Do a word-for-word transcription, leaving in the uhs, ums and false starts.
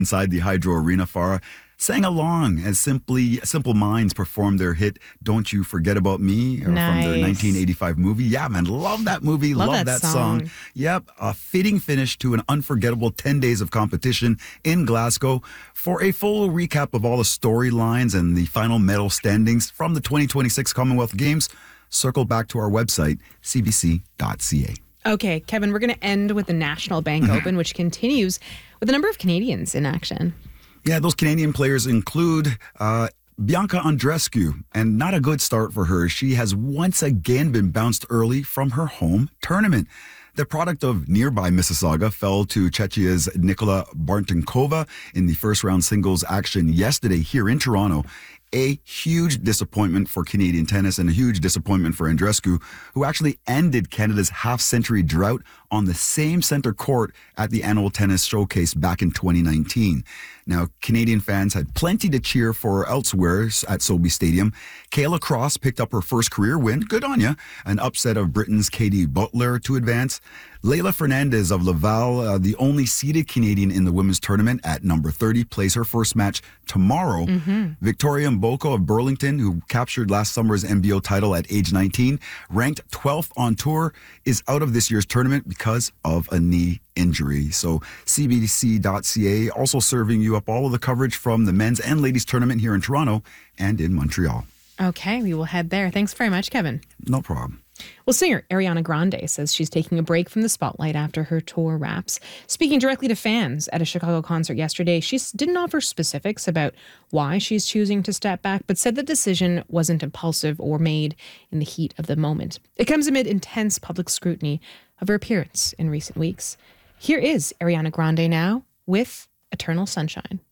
inside the Hydro Arena. Farah sang along as Simply Simple Minds performed their hit "Don't You Forget About Me" or Nice. from their nineteen eighty-five movie. Yeah, man, love that movie, Love love, that that, song. song. Yep, a fitting finish to an unforgettable ten days of competition in Glasgow. For a full recap of all the storylines and the final medal standings from the twenty twenty-six Commonwealth Games, circle back to our website, c b c dot c a. Okay, Kevin, we're going to end with the National Bank Open, which continues with a number of Canadians in action. Yeah, those Canadian players include uh, Bianca Andreescu, and not a good start for her. She has once again been bounced early from her home tournament. The product of nearby Mississauga fell to Czechia's Nikola Bartonkova in the first round singles action yesterday here in Toronto. A huge disappointment for Canadian tennis and a huge disappointment for Andreescu, who actually ended Canada's half-century drought on the same center court at the annual tennis showcase back in twenty nineteen. Now, Canadian fans had plenty to cheer for elsewhere at Sobeys Stadium. Kayla Cross picked up her first career win. Good on ya. An upset of Britain's Katie Butler to advance. Leylah Fernandez of Laval, uh, the only seeded Canadian in the women's tournament at number thirty, plays her first match tomorrow. Mm-hmm. Victoria Mboko of Burlington, who captured last summer's N B O title at age nineteen, ranked twelfth on tour, is out of this year's tournament because of a knee injury. So c b c dot c a also serving you up all of the coverage from the men's and ladies tournament here in Toronto and in Montreal. Okay, we will head there. Thanks very much, Kevin. No problem. Well, singer Ariana Grande says she's taking a break from the spotlight after her tour wraps. Speaking directly to fans at a Chicago concert yesterday, she didn't offer specifics about why she's choosing to step back, but said the decision wasn't impulsive or made in the heat of the moment. It comes amid intense public scrutiny of her appearance in recent weeks. Here is Ariana Grande now with Eternal Sunshine.